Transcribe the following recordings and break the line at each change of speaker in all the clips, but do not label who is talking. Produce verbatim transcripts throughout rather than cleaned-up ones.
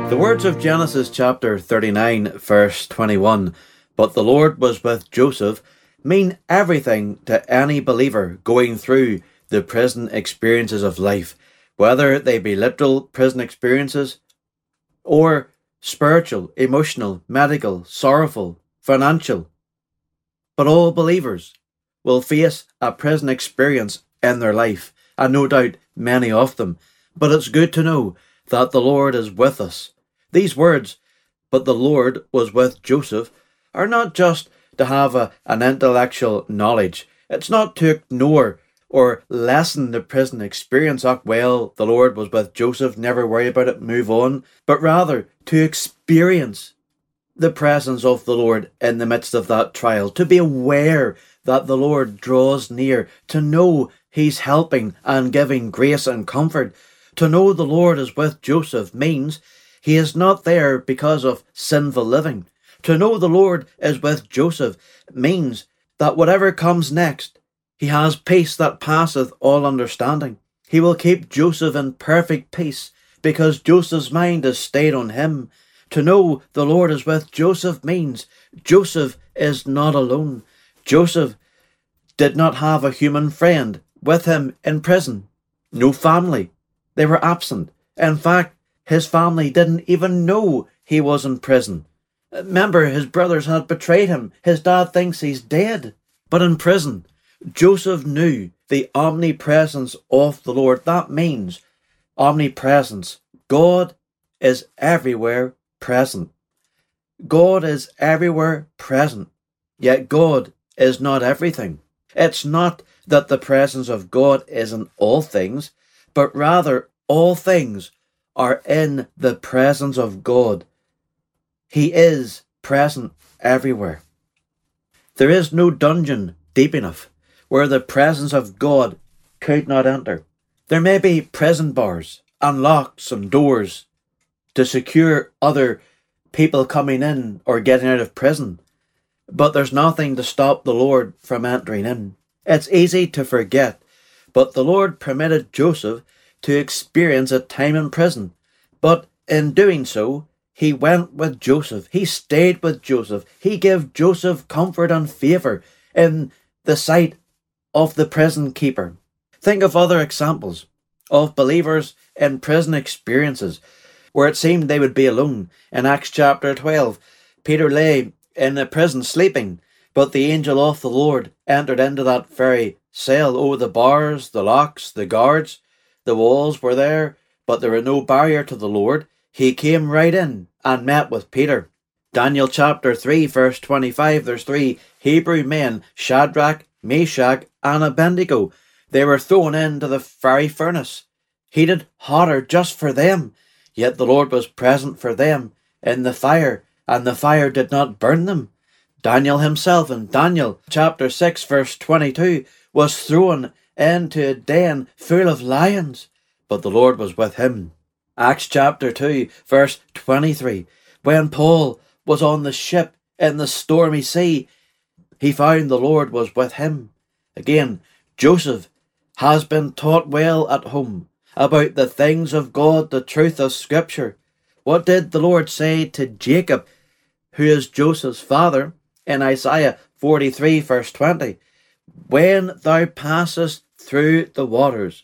The words of Genesis chapter thirty-nine, verse twenty-one, "But the Lord was with Joseph," mean everything to any believer going through the prison experiences of life, whether they be literal prison experiences or spiritual, emotional, medical, sorrowful, financial. But all believers will face a prison experience in their life, and no doubt many of them. But it's good to know that the Lord is with us. These words, "but the Lord was with Joseph," are not just to have a, an intellectual knowledge. It's not to ignore or lessen the prison experience. Oh, well, the Lord was with Joseph, never worry about it, move on. But rather to experience the presence of the Lord in the midst of that trial, to be aware that the Lord draws near, to know He's helping and giving grace and comfort. To know the Lord is with Joseph means He is not there because of sinful living. To know the Lord is with Joseph means that whatever comes next, He has peace that passeth all understanding. He will keep Joseph in perfect peace because Joseph's mind is stayed on Him. To know the Lord is with Joseph means Joseph is not alone. Joseph did not have a human friend with him in prison. No family. They were absent. In fact, his family didn't even know he was in prison. Remember, his brothers had betrayed him. His dad thinks he's dead. But in prison, Joseph knew the omnipresence of the Lord. That means omnipresence. God is everywhere present. God is everywhere present. Yet God is not everything. It's not that the presence of God is in all things, but rather all things are in the presence of God. He is present everywhere. There is no dungeon deep enough where the presence of God could not enter. There may be prison bars and locks and doors to secure other people coming in or getting out of prison, but there's nothing to stop the Lord from entering in. It's easy to forget, but the Lord permitted Joseph to experience a time in prison. But in doing so, He went with Joseph. He stayed with Joseph. He gave Joseph comfort and favour in the sight of the prison keeper. Think of other examples of believers in prison experiences where it seemed they would be alone. In Acts chapter twelve, Peter lay in the prison sleeping, but the angel of the Lord entered into that very cell. Oh, the bars, the locks, the guards, the walls were there, but there were no barrier to the Lord. He came right in and met with Peter. Daniel chapter three, verse twenty-five, there's three Hebrew men, Shadrach, Meshach, and Abednego. They were thrown into the fiery furnace, heated hotter just for them. Yet the Lord was present for them in the fire, and the fire did not burn them. Daniel himself in Daniel chapter six, verse twenty-two, was thrown into a den full of lions, but the Lord was with him. Acts chapter two, verse twenty-three, when Paul was on the ship in the stormy sea, he found the Lord was with him. Again, Joseph has been taught well at home about the things of God, the truth of Scripture. What did the Lord say to Jacob, who is Joseph's father, in Isaiah forty-three, verse twenty? When thou passest through the waters,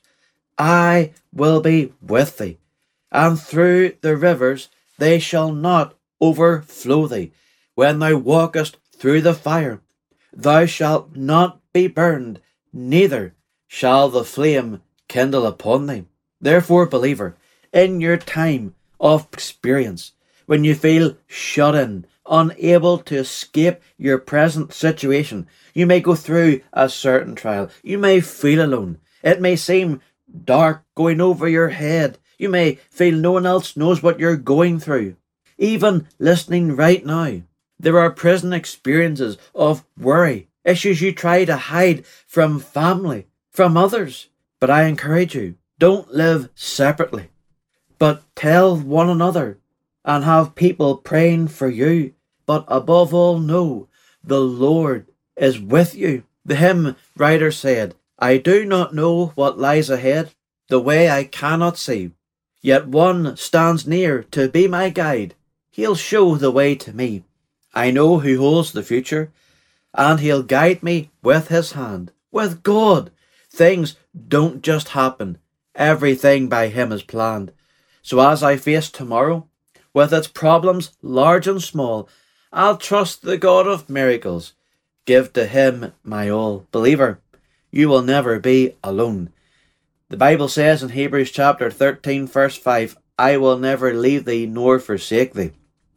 I will be with thee, and through the rivers they shall not overflow thee. When thou walkest through the fire, thou shalt not be burned, neither shall the flame kindle upon thee. Therefore, believer, in your time of experience, when you feel shut in, unable to escape your present situation, you may go through a certain trial. You may feel alone. It may seem dark going over your head. You may feel no one else knows what you're going through. Even listening right now, there are prison experiences of worry, issues you try to hide from family, from others. But I encourage you, don't live separately, but tell one another and have people praying for you. But above all, know the Lord is with you. The hymn writer said, I do not know what lies ahead, the way I cannot see. Yet one stands near to be my guide. He'll show the way to me. I know who holds the future, and he'll guide me with his hand. With God, things don't just happen. Everything by him is planned. So as I face tomorrow, with its problems large and small, I'll trust the God of miracles. Give to him my all. Believer, you will never be alone. The Bible says in Hebrews chapter thirteen verse five, I will never leave thee nor forsake thee.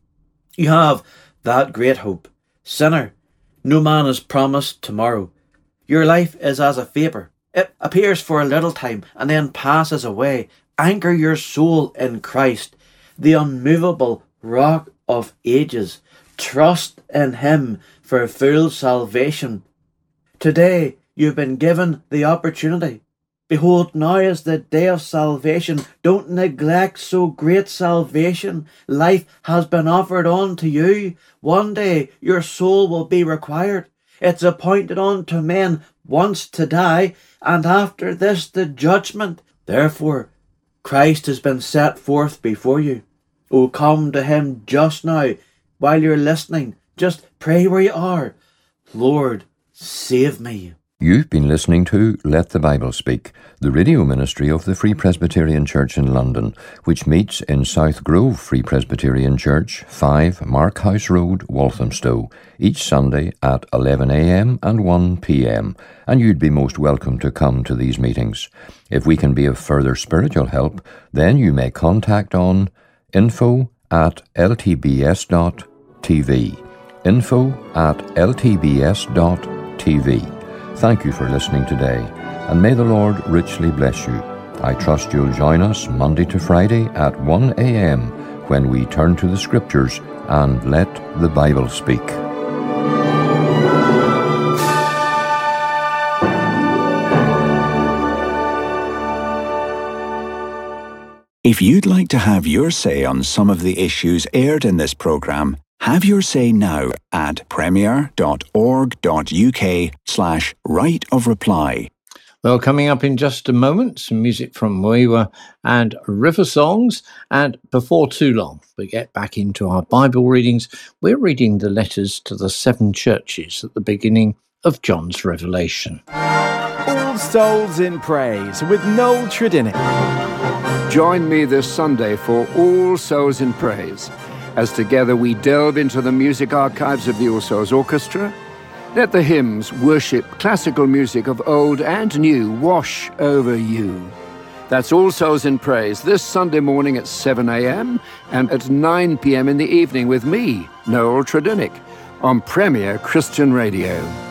You have that great hope. Sinner, no man is promised tomorrow. Your life is as a vapour. It appears for a little time and then passes away. Anchor your soul in Christ, the unmovable rock of ages. Trust in him for full salvation. Today you've been given the opportunity. Behold, now is the day of salvation. Don't neglect so great salvation. Life has been offered unto you. One day your soul will be required. It's appointed unto men once to die, and after this the judgment. Therefore, Christ has been set forth before you. Oh, come to him just now. While you're listening, just pray where you are. Lord, save me.
You've been listening to Let the Bible Speak, the radio ministry of the Free Presbyterian Church in London, which meets in South Grove Free Presbyterian Church, five Mark House Road, Walthamstow, each Sunday at eleven a m and one p m, and you'd be most welcome to come to these meetings. If we can be of further spiritual help, then you may contact on info at l t b s dot t v, info at l t b s dot t v. Thank you for listening today, and may the Lord richly bless you. I trust you'll join us Monday to Friday at one a m when we turn to the Scriptures and let the Bible speak.
If you'd like to have your say on some of the issues aired in this programme, have your say now at premier.org.uk slash right of reply.
Well, coming up in just a moment, some music from Muiwa and River Songs. And before too long, we get back into our Bible readings. We're reading the letters to the seven churches at the beginning of John's Revelation.
All Souls in Praise with Noel Tredinnick.
Join me this Sunday for All Souls in Praise, as together we delve into the music archives of the All Souls Orchestra. Let the hymns, worship, classical music of old and new wash over you. That's All Souls in Praise this Sunday morning at seven a m and at nine p m in the evening with me, Noel Tredinnick, on Premier Christian Radio.